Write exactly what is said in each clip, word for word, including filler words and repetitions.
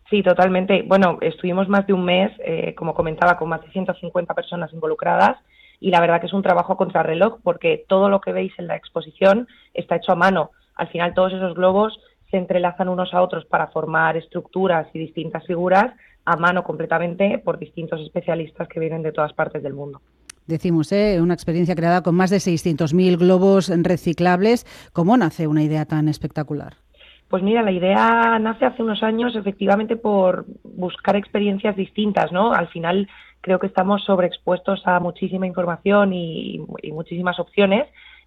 Sí, totalmente. Bueno, estuvimos más de un mes, eh, como comentaba, con más de ciento cincuenta personas involucradas y la verdad que es un trabajo a contrarreloj porque todo lo que veis en la exposición está hecho a mano. Al final todos esos globos se entrelazan unos a otros para formar estructuras y distintas figuras a mano completamente por distintos especialistas que vienen de todas partes del mundo. Decimos, ¿eh? Una experiencia creada con más de seiscientos mil globos reciclables. ¿Cómo nace una idea tan espectacular? Pues mira, la idea nace hace unos años efectivamente por buscar experiencias distintas, ¿no? Al final creo que estamos sobreexpuestos a muchísima información y, y muchísimas opciones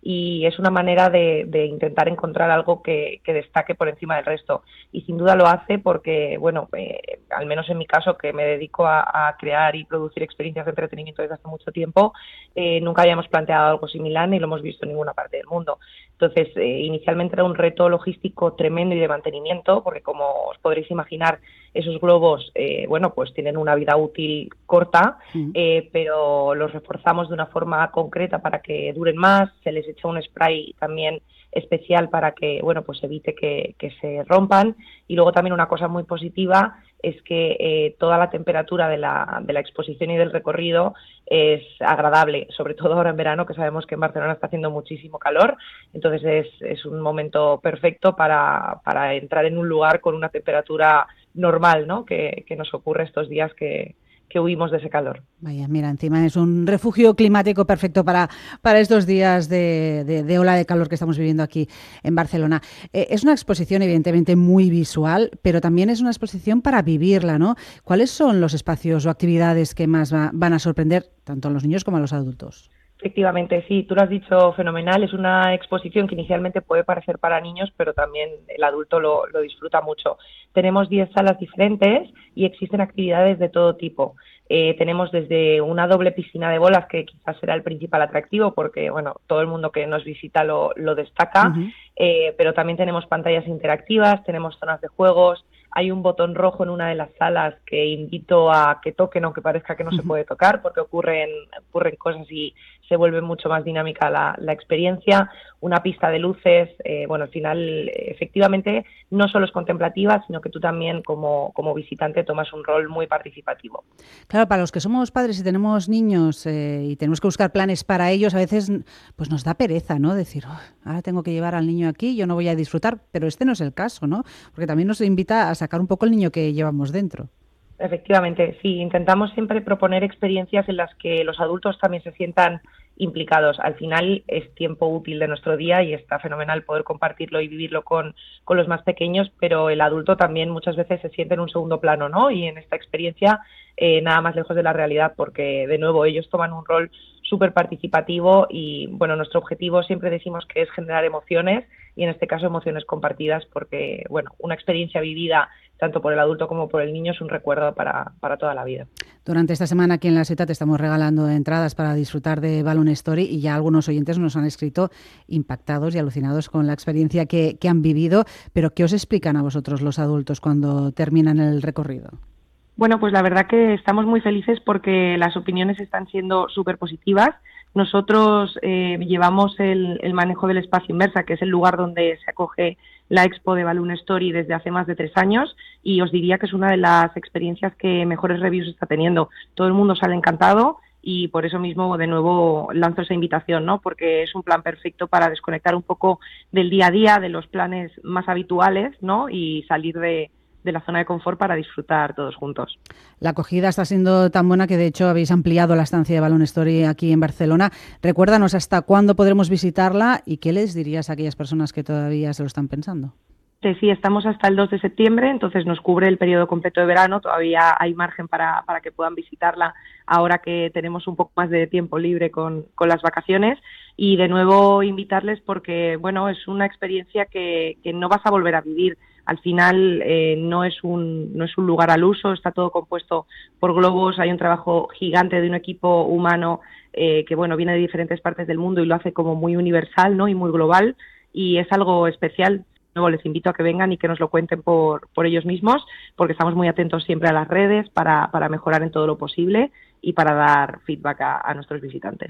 y es una manera de, de intentar encontrar algo que, que destaque por encima del resto. Y sin duda lo hace porque, bueno, eh, al menos en mi caso, que me dedico a, a crear y producir experiencias de entretenimiento desde hace mucho tiempo, eh, nunca habíamos planteado algo similar ni lo hemos visto en ninguna parte del mundo. Entonces, eh, inicialmente era un reto logístico tremendo y de mantenimiento, porque como os podréis imaginar, esos globos, eh, bueno, pues tienen una vida útil corta, Mm. eh, pero los reforzamos de una forma concreta para que duren más, se les echa un spray también especial para que, bueno, pues evite que, que se rompan, y luego también una cosa muy positiva es que eh, toda la temperatura de la, de la exposición y del recorrido es agradable, sobre todo ahora en verano, que sabemos que en Barcelona está haciendo muchísimo calor, entonces es, es un momento perfecto para, para entrar en un lugar con una temperatura normal, ¿no? Que, que nos ocurre estos días que, que huimos de ese calor. Vaya, mira, encima es un refugio climático perfecto para, para estos días de, de, de ola de calor que estamos viviendo aquí en Barcelona. Eh, es una exposición evidentemente muy visual, pero también es una exposición para vivirla, ¿no? ¿Cuáles son los espacios o actividades que más va, van a sorprender tanto a los niños como a los adultos? Efectivamente, sí, tú lo has dicho fenomenal. Es una exposición que inicialmente puede parecer para niños, pero también el adulto lo, lo disfruta mucho. Tenemos diez salas diferentes y existen actividades de todo tipo. Eh, tenemos desde una doble piscina de bolas, que quizás será el principal atractivo, porque bueno, todo el mundo que nos visita lo, lo destaca, Uh-huh. eh, pero también tenemos pantallas interactivas, tenemos zonas de juegos. Hay un botón rojo en una de las salas que invito a que toquen, aunque parezca que no se Uh-huh. puede tocar, porque ocurren, ocurren cosas y se vuelve mucho más dinámica la, la experiencia. Una pista de luces, eh, bueno, al final, efectivamente, no solo es contemplativa, sino que tú también como, como visitante tomas un rol muy participativo. Claro, para los que somos padres y tenemos niños eh, y tenemos que buscar planes para ellos, a veces pues nos da pereza, ¿no? Decir, oh, ahora tengo que llevar al niño aquí, yo no voy a disfrutar, pero este no es el caso, ¿no? Porque también nos invita a sacar un poco el niño que llevamos dentro. Efectivamente, sí, intentamos siempre proponer experiencias en las que los adultos también se sientan implicados. Al final es tiempo útil de nuestro día y está fenomenal poder compartirlo y vivirlo con, con los más pequeños, pero el adulto también muchas veces se siente en un segundo plano, ¿no? Y en esta experiencia eh, nada más lejos de la realidad, porque de nuevo ellos toman un rol súper participativo y bueno, nuestro objetivo siempre decimos que es generar emociones y en este caso emociones compartidas, porque bueno, una experiencia vivida tanto por el adulto como por el niño es un recuerdo para, para toda la vida. Durante esta semana aquí en La Seta te estamos regalando entradas para disfrutar de Balloon Story y ya algunos oyentes nos han escrito impactados y alucinados con la experiencia que, que han vivido, pero ¿qué os explican a vosotros los adultos cuando terminan el recorrido? Bueno, pues la verdad que estamos muy felices porque las opiniones están siendo súper positivas. Nosotros eh, llevamos el, el manejo del espacio Inmersa, que es el lugar donde se acoge la expo de Balloon Story desde hace más de tres años, y os diría que es una de las experiencias que mejores reviews está teniendo. Todo el mundo sale encantado y por eso mismo de nuevo lanzo esa invitación, ¿no? Porque es un plan perfecto para desconectar un poco del día a día, de los planes más habituales, ¿no? Y salir de de la zona de confort para disfrutar todos juntos. La acogida está siendo tan buena que de hecho habéis ampliado la estancia de Balloon Story aquí en Barcelona. Recuérdanos hasta cuándo podremos visitarla y qué les dirías a aquellas personas que todavía se lo están pensando. Sí, sí, estamos hasta el dos de septiembre, entonces nos cubre el periodo completo de verano, todavía hay margen para, para que puedan visitarla ahora que tenemos un poco más de tiempo libre con, con las vacaciones, y de nuevo invitarles porque, bueno, es una experiencia que, que no vas a volver a vivir. Al final eh, no es un no es un lugar al uso, está todo compuesto por globos, hay un trabajo gigante de un equipo humano eh, que, bueno, viene de diferentes partes del mundo y lo hace como muy universal, ¿no? Y muy global, y es algo especial. Luego les invito a que vengan y que nos lo cuenten por, por ellos mismos, porque estamos muy atentos siempre a las redes para, para mejorar en todo lo posible y para dar feedback a, a nuestros visitantes.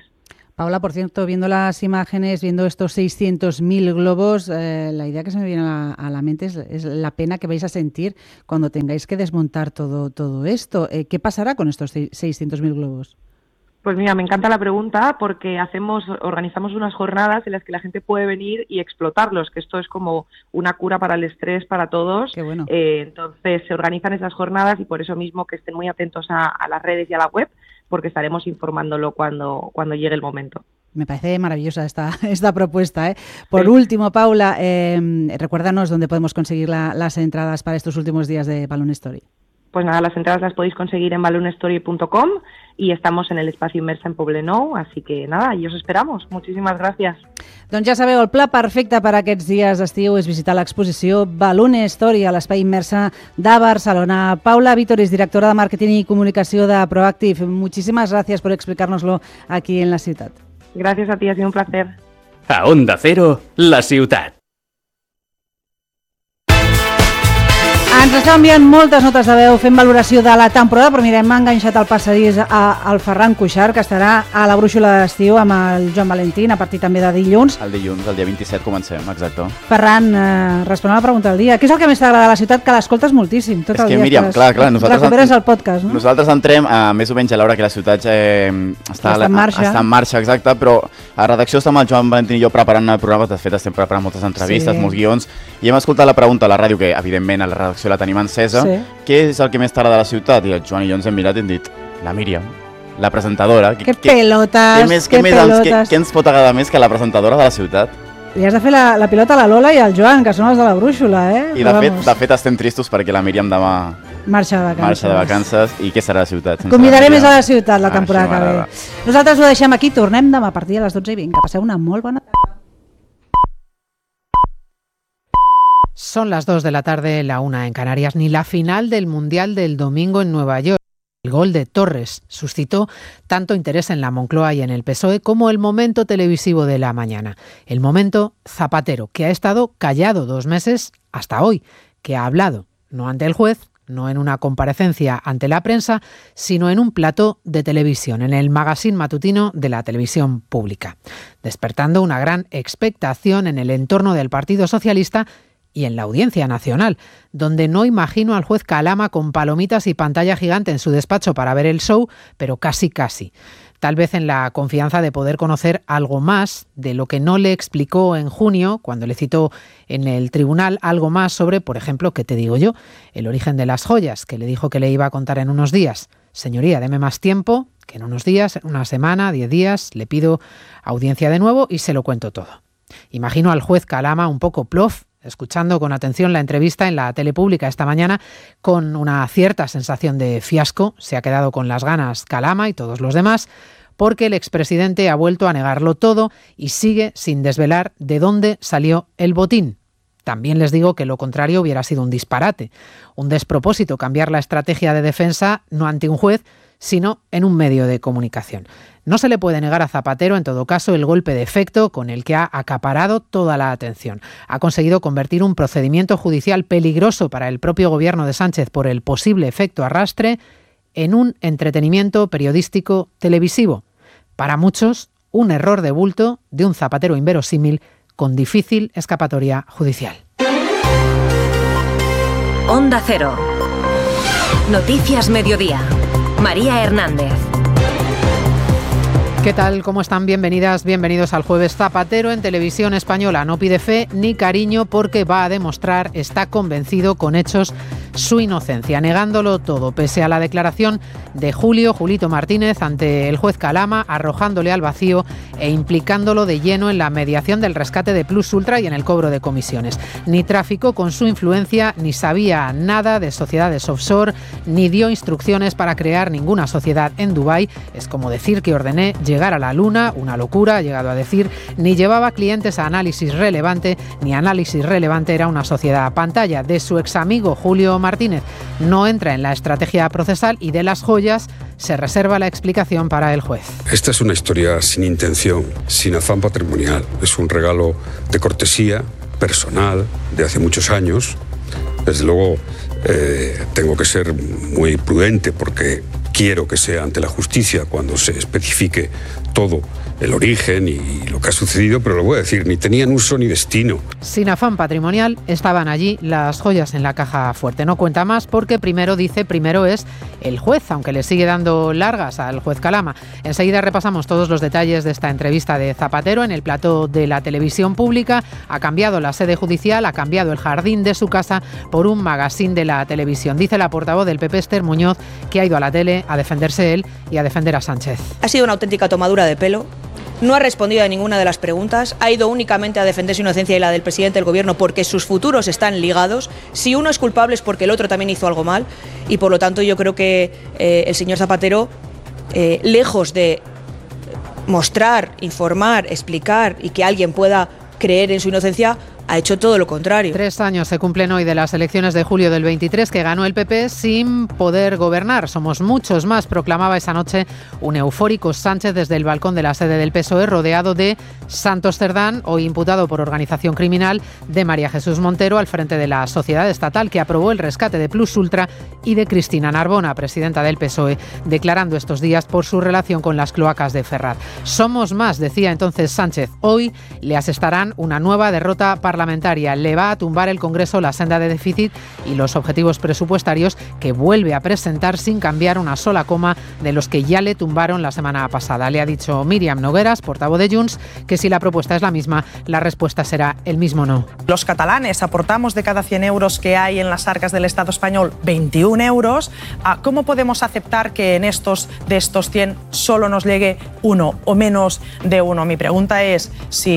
Paula, por cierto, viendo las imágenes, viendo estos seiscientos mil globos, eh, la idea que se me viene a la, a la mente es, es la pena que vais a sentir cuando tengáis que desmontar todo, todo esto. Eh, ¿Qué pasará con estos seiscientos mil globos? Pues mira, me encanta la pregunta porque hacemos, organizamos unas jornadas en las que la gente puede venir y explotarlos, que esto es como una cura para el estrés para todos. Qué bueno. Eh, entonces se organizan esas jornadas y por eso mismo que estén muy atentos a, a las redes y a la web, porque estaremos informándolo cuando, cuando llegue el momento. Me parece maravillosa esta, esta propuesta, ¿eh? Por sí. último, Paula, eh, recuérdanos dónde podemos conseguir la, las entradas para estos últimos días de Balloon Story. Pues nada, las entradas las podéis conseguir en balloon story punto com y estamos en el Espacio Immersa en Poblenou, así que nada, y os esperamos. Muchísimas gracias. Doncs ja sabeu, el pla perfecte per a aquests dies d'estiu és visitar l'exposició Balloon Story a l'Espai Immersa de Barcelona. Paula Vítores, directora de Màrqueting i Comunicació de Proactive, muchísimas gracias por explicárnoslo aquí en la ciutat. Gracias a ti, ha sido un placer. A Onda Cero, la ciutat. Ens estan enviant moltes notes de veu fent valoració de la temporada, però mira, hem enganxat al passadís a, al Ferran Cuixart, que estarà a la brúixola d'estiu amb el Joan Valentín, a partir també de dilluns. El dilluns, el dia vint-i-set, comencem, exacte. Ferran, eh, respon a la pregunta del dia. Què és el que més t'agrada de la ciutat? Que l'escoltes moltíssim, tot és el que, dia. Míriam, estàs, clar, clar, nosaltres recuperes el podcast, no? Nosaltres entrem a, més o menys a l'hora que la ciutat eh, està, està, en marxa. està en marxa, exacte, però a la redacció estem el Joan Valentín i jo preparant el programa, de fet estem preparant moltes entrevistes, sí. molts guions, i hem escoltat la pregunta a la ràdio, que evidentment a la redacció la tenim encesa, sí. Què és el que més t'agrada de la ciutat? I el Joan i jo ens hem mirat i hem dit, la Míriam, la presentadora. Que pelotes, què, més, que què pelotes. Més, què, què ens pot agradar més que la presentadora de la ciutat? Li has de fer la, la pilota a la Lola i al Joan, que són els de la brúixola, eh? I de fet, de fet estem tristos perquè la Míriam demà marxa de vacances. Marxa de vacances. I què serà la ciutat? Convidaré més a la ciutat la temporada ah, que ve. Nosaltres ho deixem aquí, tornem demà a partir de les dotze i vint. Que passeu una molt bona tarda. Son las dos de la tarde, la una en Canarias, ni la final del Mundial del domingo en Nueva York. El gol de Torres suscitó tanto interés en la Moncloa y en el P S O E como el momento televisivo de la mañana. El momento Zapatero, que ha estado callado dos meses hasta hoy, que ha hablado, no ante el juez, no en una comparecencia ante la prensa, sino en un plató de televisión, en el magazine matutino de la televisión pública, despertando una gran expectación en el entorno del Partido Socialista y en la Audiencia Nacional, donde no imagino al juez Calama con palomitas y pantalla gigante en su despacho para ver el show, pero casi casi. Tal vez en la confianza de poder conocer algo más de lo que no le explicó en junio, cuando le citó en el tribunal algo más sobre, por ejemplo, ¿qué te digo yo?, el origen de las joyas, que le dijo que le iba a contar en unos días. Señoría, deme más tiempo, que en unos días, en una semana, diez días, le pido audiencia de nuevo y se lo cuento todo. Imagino al juez Calama un poco plof, escuchando con atención la entrevista en la tele pública esta mañana, con una cierta sensación de fiasco. Se ha quedado con las ganas Calama y todos los demás, porque el expresidente ha vuelto a negarlo todo y sigue sin desvelar de dónde salió el botín. También les digo que lo contrario hubiera sido un disparate, un despropósito cambiar la estrategia de defensa no ante un juez, sino en un medio de comunicación. No se le puede negar a Zapatero, en todo caso, el golpe de efecto con el que ha acaparado toda la atención. Ha conseguido convertir un procedimiento judicial peligroso para el propio gobierno de Sánchez por el posible efecto arrastre en un entretenimiento periodístico televisivo. Para muchos, un error de bulto de un Zapatero inverosímil con difícil escapatoria judicial. Onda Cero. Noticias Mediodía. María Hernández. ¿Qué tal? ¿Cómo están? Bienvenidas, bienvenidos al Jueves. Zapatero en Televisión Española no pide fe ni cariño porque va a demostrar, está convencido con hechos, su inocencia, negándolo todo, pese a la declaración de Julio, Julito Martínez, ante el juez Calama, arrojándole al vacío e implicándolo de lleno en la mediación del rescate de Plus Ultra y en el cobro de comisiones. Ni traficó con su influencia, ni sabía nada de sociedades offshore, ni dio instrucciones para crear ninguna sociedad en Dubái. Es como decir que ordené llegar a la luna, una locura, ha llegado a decir, ni llevaba clientes a Análisis Relevante, ni Análisis Relevante era una sociedad pantalla. De su ex amigo Julio Martínez no entra en la estrategia procesal y de las joyas se reserva la explicación para el juez. Esta es una historia sin intención, sin afán patrimonial. Es un regalo de cortesía personal de hace muchos años. Desde luego eh, tengo que ser muy prudente porque quiero que sea ante la justicia cuando se especifique todo el origen y lo que ha sucedido, pero lo voy a decir, ni tenían uso ni destino. Sin afán patrimonial, estaban allí las joyas en la caja fuerte. No cuenta más porque primero dice, primero es el juez, aunque le sigue dando largas al juez Calama. Enseguida repasamos todos los detalles de esta entrevista de Zapatero en el plató de la televisión pública. Ha cambiado la sede judicial, ha cambiado el jardín de su casa por un magazín de la televisión. Dice la portavoz del P P, Esther Muñoz, que ha ido a la tele a defenderse él y a defender a Sánchez. Ha sido una auténtica tomadura de pelo. No ha respondido a ninguna de las preguntas, ha ido únicamente a defender su inocencia y la del presidente del gobierno porque sus futuros están ligados. Si uno es culpable es porque el otro también hizo algo mal y por lo tanto yo creo que eh, el señor Zapatero, eh, lejos de mostrar, informar, explicar y que alguien pueda creer en su inocencia, ha hecho todo lo contrario. Tres años se cumplen hoy de las elecciones de julio del veintitrés que ganó el P P sin poder gobernar. Somos muchos más, proclamaba esa noche un eufórico Sánchez desde el balcón de la sede del P S O E, rodeado de Santos Cerdán, hoy imputado por organización criminal, de María Jesús Montero, al frente de la sociedad estatal que aprobó el rescate de Plus Ultra, y de Cristina Narbona, presidenta del P S O E, declarando estos días por su relación con las cloacas de Ferraz. Somos más, decía entonces Sánchez. Hoy le asestarán una nueva derrota parlamentaria. Le va a tumbar el Congreso la senda de déficit y los objetivos presupuestarios que vuelve a presentar sin cambiar una sola coma de los que ya le tumbaron la semana pasada. Le ha dicho Míriam Nogueras, portavoz de Junts, que si la propuesta es la misma, la respuesta será el mismo no. Los catalanes aportamos de cada cien euros que hay en las arcas del Estado español veintiún euros. ¿Cómo podemos aceptar que en estos de estos cien solo nos llegue uno o menos de uno? Mi pregunta es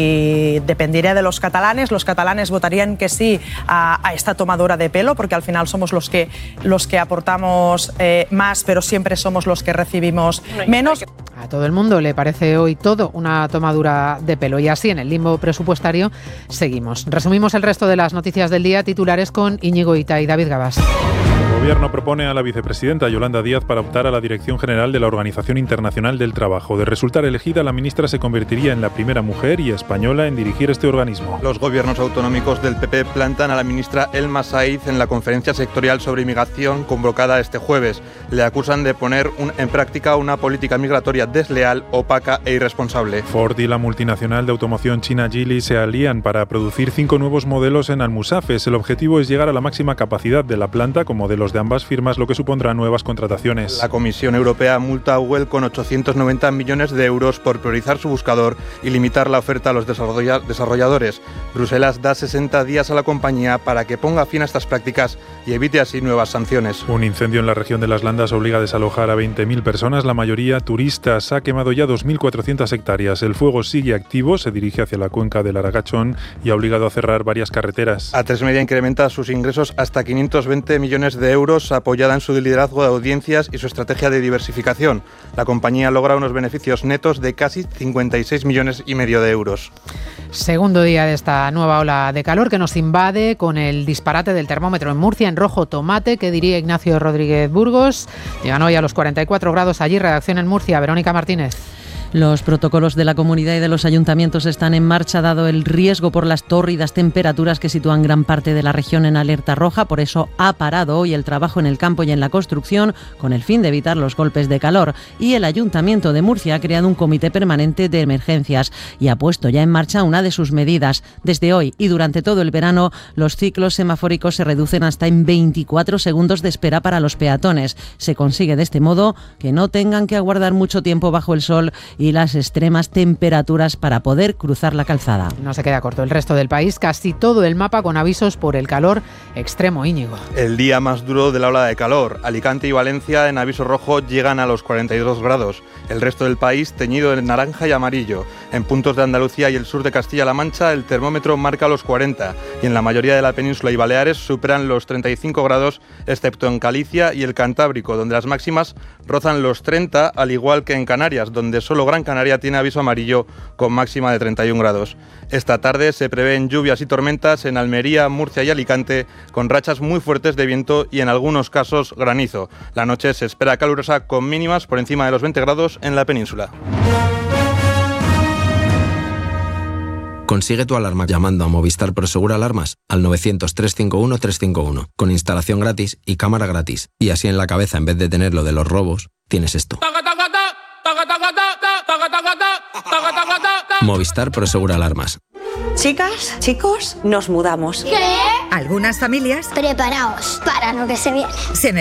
si dependería de los catalanes, los catalanes votarían que sí a, a esta tomadura de pelo, porque al final somos los que, los que aportamos eh, más, pero siempre somos los que recibimos menos. A todo el mundo le parece hoy todo una tomadura de pelo y así en el limbo presupuestario seguimos. Resumimos el resto de las noticias del día, titulares con Íñigo Ita y David Gabás. El Gobierno propone a la vicepresidenta Yolanda Díaz para optar a la dirección general de la Organización Internacional del Trabajo. De resultar elegida, la ministra se convertiría en la primera mujer y española en dirigir este organismo. Los gobiernos autonómicos del P P plantan a la ministra Elma Saiz en la conferencia sectorial sobre inmigración convocada este jueves. Le acusan de poner un, en práctica una política migratoria desleal, opaca e irresponsable. Ford y la multinacional de automoción china Geely se alían para producir cinco nuevos modelos en Almusafes. El objetivo es llegar a la máxima capacidad de la planta con modelos de ambas firmas, lo que supondrá nuevas contrataciones. La Comisión Europea multa a Google con ochocientos noventa millones de euros por priorizar su buscador y limitar la oferta a los desarrolladores. Bruselas da sesenta días a la compañía para que ponga fin a estas prácticas y evite así nuevas sanciones. Un incendio en la región de las Landas obliga a desalojar a veinte mil personas, la mayoría turistas. Ha quemado ya dos mil cuatrocientas hectáreas. El fuego sigue activo, se dirige hacia la cuenca del Aragachón y ha obligado a cerrar varias carreteras. A tres Media incrementa sus ingresos hasta quinientos veinte millones de euros, apoyada en su liderazgo de audiencias y su estrategia de diversificación. La compañía logra unos beneficios netos de casi cincuenta y seis millones y medio de euros. Segundo día de esta nueva ola de calor que nos invade con el disparate del termómetro en Murcia en rojo tomate, que diría Ignacio Rodríguez Burgos. Llegan hoy a los cuarenta y cuatro grados allí. Redacción en Murcia, Verónica Martínez. Los protocolos de la comunidad y de los ayuntamientos están en marcha dado el riesgo por las tórridas temperaturas que sitúan gran parte de la región en alerta roja. Por eso ha parado hoy el trabajo en el campo y en la construcción con el fin de evitar los golpes de calor. Y el Ayuntamiento de Murcia ha creado un comité permanente de emergencias y ha puesto ya en marcha una de sus medidas. Desde hoy y durante todo el verano, los ciclos semafóricos se reducen hasta en veinticuatro segundos de espera para los peatones. Se consigue de este modo que no tengan que aguardar mucho tiempo bajo el sol y las extremas temperaturas para poder cruzar la calzada. No se queda corto el resto del país, casi todo el mapa con avisos por el calor extremo, Íñigo. El día más duro de la ola de calor. Alicante y Valencia en aviso rojo llegan a los cuarenta y dos grados. El resto del país teñido en naranja y amarillo. En puntos de Andalucía y el sur de Castilla-La Mancha el termómetro marca los cuarenta y en la mayoría de la península y Baleares superan los treinta y cinco grados, excepto en Galicia y el Cantábrico, donde las máximas rozan los treinta, al igual que en Canarias, donde solo Gran Canaria tiene aviso amarillo con máxima de treinta y un grados. Esta tarde se prevén lluvias y tormentas en Almería, Murcia y Alicante, con rachas muy fuertes de viento y en algunos casos granizo. La noche se espera calurosa con mínimas por encima de los veinte grados en la península. Consigue tu alarma llamando a Movistar Prosegur Alarmas al novecientos, trescientos cincuenta y uno, trescientos cincuenta y uno, con instalación gratis y cámara gratis. Y así en la cabeza, en vez de tener lo de los robos, tienes esto. Movistar Prosegur Alarmas. Chicas, chicos, nos mudamos. ¿Qué? Algunas familias... Preparaos para lo que se viene. Se